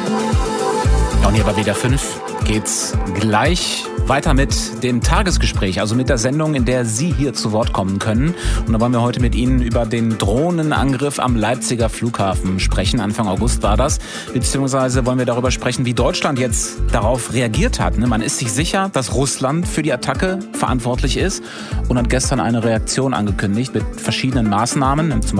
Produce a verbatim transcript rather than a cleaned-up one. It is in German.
Und hier bei W D R fünf geht's gleich weiter mit dem Tagesgespräch, also mit der Sendung, in der Sie hier zu Wort kommen können. Und da wollen wir heute mit Ihnen über den Drohnenangriff am Leipziger Flughafen sprechen. Anfang August war das. Beziehungsweise wollen wir darüber sprechen, wie Deutschland jetzt darauf reagiert hat. Man ist sich sicher, dass Russland für die Attacke verantwortlich ist und hat gestern eine Reaktion angekündigt mit verschiedenen Maßnahmen. Zum